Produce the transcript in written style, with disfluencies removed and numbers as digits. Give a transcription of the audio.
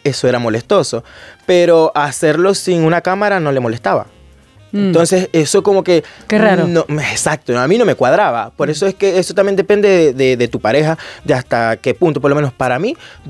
eso era molestoso. Pero hacerlo sin una cámara no le molestaba. Entonces, eso como que... Qué raro. No, exacto, a mí no me cuadraba. Por eso es que eso también depende de tu pareja, de hasta qué punto. Por lo menos para mí,